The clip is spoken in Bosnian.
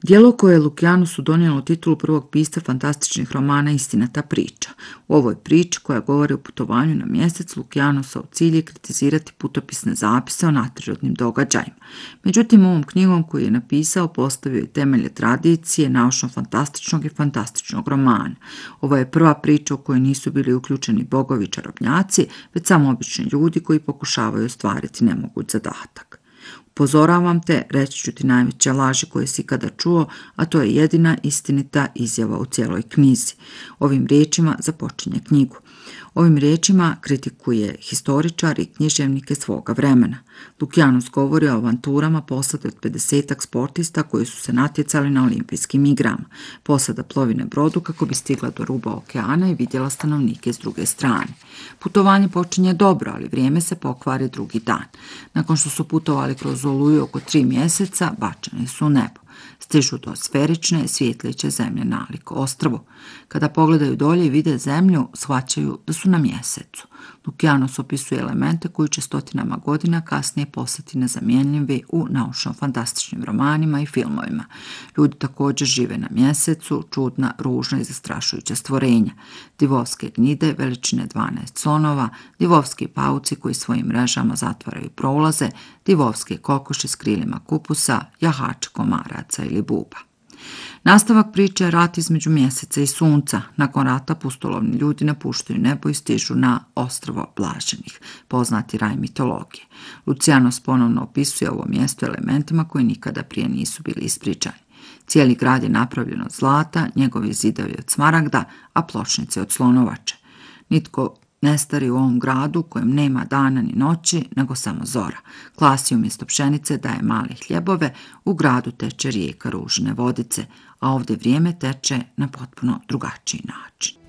Djelo koje je Lukianusu donijelo titulu prvog pisca fantastičnih romana Istinita priča. U ovoj priči koja govori o putovanju na mjesec, Lukianusov cilj je kritizirati putopisne zapise o nadprirodnim događajima. Međutim, ovom knjigom koju je napisao postavio je temelje tradicije, naučno-fantastičnog i fantastičnog romana. Ovo je prva priča u kojoj nisu bili uključeni bogovi i čarobnjaci, već samo obični ljudi koji pokušavaju ostvariti nemoguć zadatak. Upozoravam te, reći ću ti najveće laži koje si ikada čuo, a to je jedina istinita izjava u cijeloj knjizi. Ovim riječima započinje knjigu. Ovim riječima kritikuje historičar i književnike svoga vremena. Lukianus govori o avanturama posade od 50-ak sportista koji su se natjecali na olimpijskim igrama. Posada plovi na brodu kako bi stigla do ruba okeana i vidjela stanovnike s druge strane. Putovanje počinje dobro, ali vrijeme se pokvari drugi dan. Nakon što su putovali kroz oluju oko 3 mjeseca, bačeni su u nebo. Stižu do sferične, svjetleće zemlje nalik ostrvu. Kada pogledaju dolje i vide zemlju, shvaćaju da su na mjesecu. Lukianus opisuje elemente koji će stotinama godina kasnije postati nezamjenjivi u naučno-fantastičnim romanima i filmovima. Ljudi također žive na mjesecu, čudna, ružna i zastrašujuća stvorenja. Divovske gnjide veličine 12 slonova, divovski pauci koji svojim mrežama zatvaraju prolaze, divovske kokoši s krilima kupusa, jahači komaraca ili buba. Nastavak priče je rat između mjeseca i sunca. Nakon rata pustolovni ljudi napuštaju nebo i stižu na ostrvo blaženih, poznati raj mitologije. Lucianus ponovno opisuje ovo mjesto elementima koji nikada prije nisu bili ispričani. Cijeli grad je napravljen od zlata, njegovi zidovi od smaragda, a pločnice od slonovače. Nitko ne stari u ovom gradu kojem nema dana ni noći, nego samo zora. Klasi umjesto pšenice daje male hljebove, u gradu teče rijeka ružne vodice, a ovdje vrijeme teče na potpuno drugačiji način.